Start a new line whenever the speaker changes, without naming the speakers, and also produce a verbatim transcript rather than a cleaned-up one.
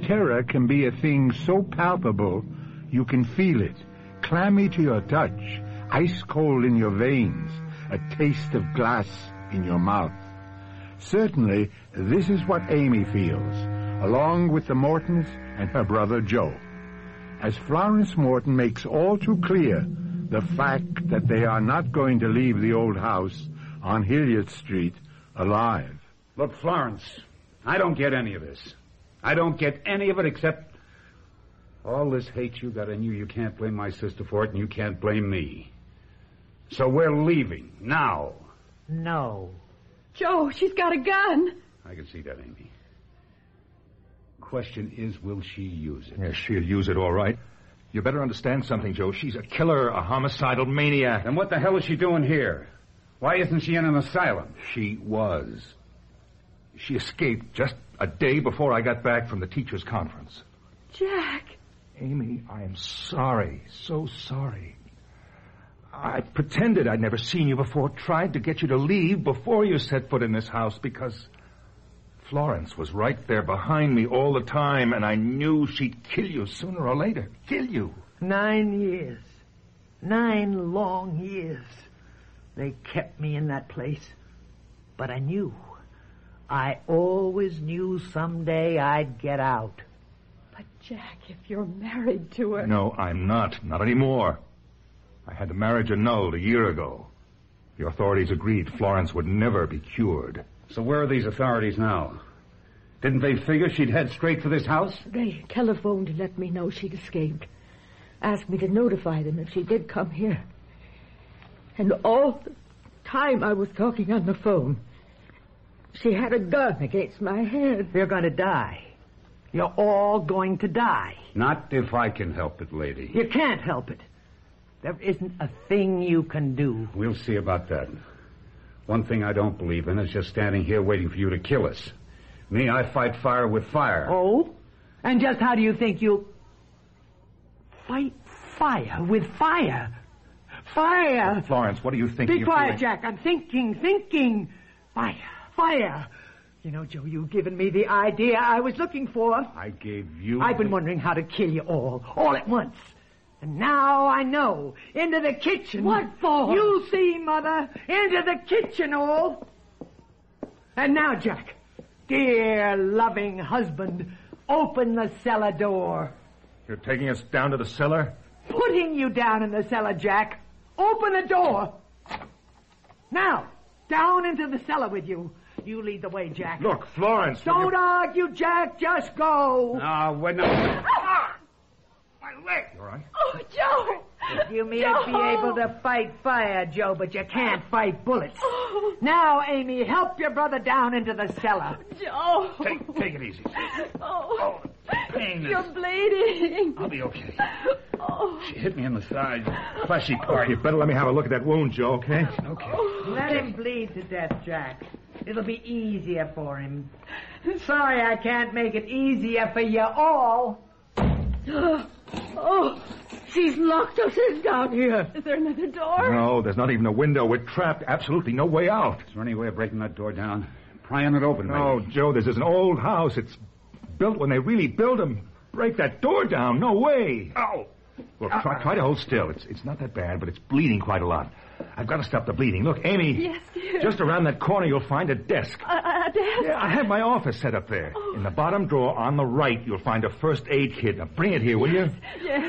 Terror can be a thing so palpable you can feel it, clammy to your touch, ice cold in your veins, a taste of glass in your mouth. Certainly, this is what Amy feels, along with the Mortons and her brother Joe, as Florence Morton makes all too clear the fact that they are not going to leave the old house on Hilliard Street alive.
Look, Florence, I don't get any of this. I don't get any of it except all this hate you got in you. You can't blame my sister for it, and you can't blame me. So we're leaving now.
No.
Joe, she's got a gun.
I can see that, Amy. Question is, will she use it?
Yes, she'll use it all right. You better understand something, Joe. She's a killer, a homicidal maniac.
Then what the hell is she doing here? Why isn't she in an asylum?
She was. She escaped just a day before I got back from the teachers' conference.
Jack.
Amy, I am sorry, so sorry. I pretended I'd never seen you before, tried to get you to leave before you set foot in this house because Florence was right there behind me all the time, and I knew she'd kill you sooner or later. Kill you.
Nine years. Nine long years. They kept me in that place. But I knew. I always knew someday I'd get out.
But, Jack, if you're married to her...
No, I'm not. Not anymore. I had the marriage annulled a year ago. The authorities agreed Florence would never be cured.
So where are these authorities now? Didn't they figure she'd head straight for this house?
They telephoned to let me know she'd escaped. Asked me to notify them if she did come here. And all the time I was talking on the phone, she had a gun against my head.
You're going to die. You're all going to die.
Not if I can help it, lady.
You can't help it. There isn't a thing you can do.
We'll see about that. One thing I don't believe in is just standing here waiting for you to kill us. Me, I fight fire with fire.
Oh? And just how do you think you... Fight fire with fire? Fire!
Florence, what do you think?
Be
you're
quiet,
doing?
Jack. I'm thinking, thinking. Fire, fire. You know, Joe, you've given me the idea I was looking for.
I gave you...
I've been
the...
wondering how to kill you all, all at once. And now I know. Into the kitchen.
What for?
You see, Mother. Into the kitchen, all. And now, Jack, dear, loving husband, open the cellar door.
You're taking us down to the cellar?
Putting you down in the cellar, Jack. Open the door. Now, down into the cellar with you. You lead the way, Jack.
Look, Florence...
Don't
you...
argue, Jack. Just go.
No, we're not...
My leg! You all right?
Oh, Joe!
You may
Joe!
be able to fight fire, Joe, but you can't fight bullets.
Oh.
Now, Amy, help your brother down into the cellar.
Joe!
Take, take it easy.
Oh,
Oh, pain is...
you're bleeding.
I'll be okay.
Oh.
She hit me in the side. Fleshy part.
You better let me have a look at that wound, Joe, okay?
Okay.
Let him bleed to death, Jack. It'll be easier for him. Sorry I can't make it easier for you all.
Oh, she's locked us in down here. Is there another door?
No, there's not even a window. We're trapped. Absolutely no way out.
Is there any way of breaking that door down? Prying it open, maybe?
No, Joe, this is an old house. It's built when they really built them. Break that door down. No way.
Ow!
Look, try, try to hold still. It's it's not that bad, but it's bleeding quite a lot. I've got to stop the bleeding. Look, Amy.
Yes, dear.
Just around that corner, you'll find a desk.
A, a desk?
Yeah, I have my office set up there.
Oh.
In the bottom drawer on the right, you'll find a first aid kit. Now, bring it here, will you?
Yes.